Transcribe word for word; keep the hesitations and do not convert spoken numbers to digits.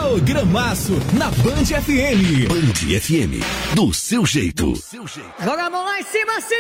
Programaço na Band F M. Band F M, do seu jeito. Joga a mão lá em cima, sim!